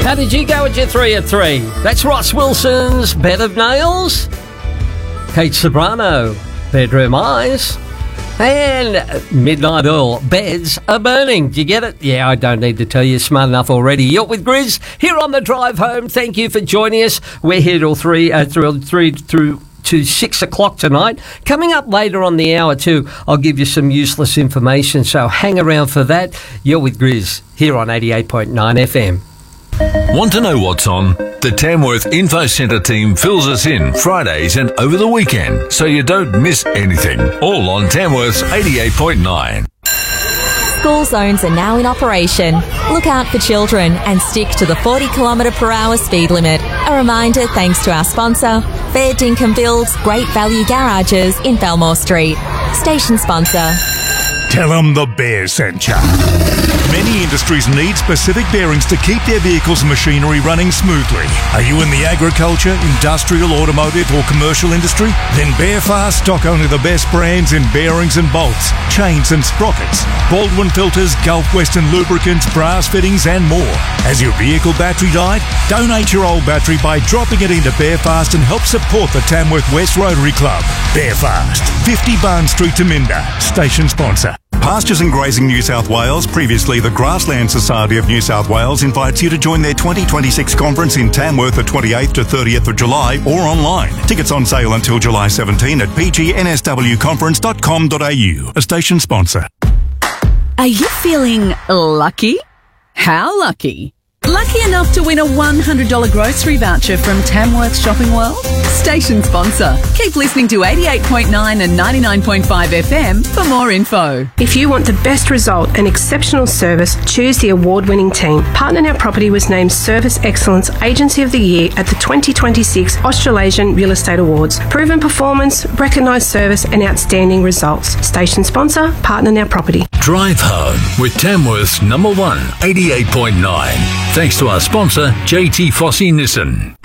How did you go with your 3 of 3? That's Ross Wilson's Bed of Nails. Kate Sobrano, Bedroom Eyes. And Midnight Oil, Beds Are Burning. Do you get it? Yeah, I don't need to tell you. Smart enough already. You're with Grizz here on the drive home. Thank you for joining us. We're here till 3 through to 6 o'clock tonight. Coming up later on the hour too, I'll give you some useless information, so hang around for that. You're with Grizz here on 88.9 FM. Want to know what's on? The Tamworth Info Centre team fills us in Fridays and over the weekend, so you don't miss anything. All on Tamworth's 88.9. School zones are now in operation. Look out for children and stick to the 40km/h speed limit. A reminder thanks to our sponsor, Fair Dinkum Builds Great Value Garages in Belmore Street. Station sponsor. Tell them the bear sent ya. Many industries need specific bearings to keep their vehicles and machinery running smoothly. Are you in the agriculture, industrial, automotive or commercial industry? Then Bearfast stock only the best brands in bearings and bolts, chains and sprockets, Baldwin filters, Gulf Western lubricants, brass fittings and more. Has your vehicle battery died? Donate your old battery by dropping it into Bearfast and help support the Tamworth West Rotary Club. Bearfast, 50 Barn Street, Taminda. Station sponsor. Pastures and Grazing New South Wales, previously the Grassland Society of New South Wales, invites you to join their 2026 conference in Tamworth the 28th to 30th of July or online. Tickets on sale until July 17 at pgnswconference.com.au. A station sponsor. Are you feeling lucky? How lucky? Lucky enough to win a $100 grocery voucher from Tamworth Shopping World? Station sponsor. Keep listening to 88.9 and 99.5 FM for more info. If you want the best result and exceptional service, choose the award-winning team. Partner Now Property was named Service Excellence Agency of the Year at the 2026 Australasian Real Estate Awards. Proven performance, recognised service and outstanding results. Station sponsor, Partner Now Property. Drive home with Tamworth's number one, 88.9. Thanks to our sponsor, JT Fossey Nissan.